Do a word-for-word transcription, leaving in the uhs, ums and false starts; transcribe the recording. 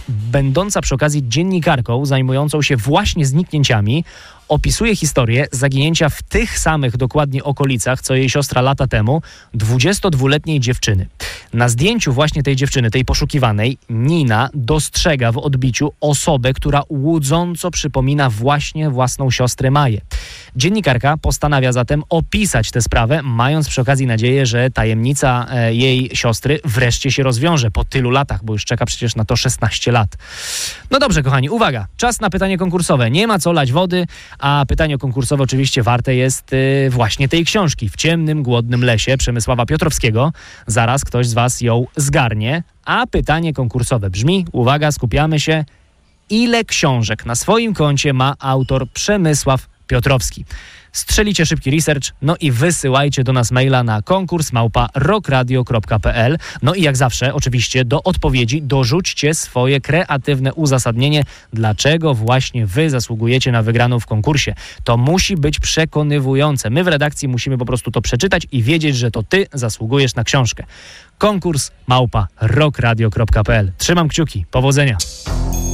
będąca przy okazji dziennikarką zajmującą się właśnie zniknięciami, opisuje historię zaginięcia w tych samych dokładnie okolicach, co jej siostra lata temu, dwudziestodwuletniej dziewczyny. Na zdjęciu właśnie tej dziewczyny, tej poszukiwanej, Nina dostrzega w odbiciu osobę, która łudząco przypomina właśnie własną siostrę Maję. Dziennikarka postanawia zatem opisać tę sprawę, mając przy okazji nadzieję, że tajemnica e, jej siostry wreszcie się rozwiąże po tylu latach, bo już czeka przecież na to szesnaście lat. No dobrze, kochani, uwaga, czas na pytanie konkursowe. Nie ma co lać wody, a pytanie konkursowe oczywiście warte jest y, właśnie tej książki W ciemnym, głodnym lesie Przemysława Piotrowskiego. Zaraz ktoś z was ją zgarnie, a pytanie konkursowe brzmi, uwaga, skupiamy się, ile książek na swoim koncie ma autor Przemysław Piotrowski? Strzelicie szybki research, no i wysyłajcie do nas maila na konkurs małpa rockradio kropka p l. No i jak zawsze, oczywiście, do odpowiedzi dorzućcie swoje kreatywne uzasadnienie, dlaczego właśnie wy zasługujecie na wygraną w konkursie. To musi być przekonywujące. My w redakcji musimy po prostu to przeczytać i wiedzieć, że to ty zasługujesz na książkę. Konkurs małpa rockradio kropka p l. Trzymam kciuki. Powodzenia.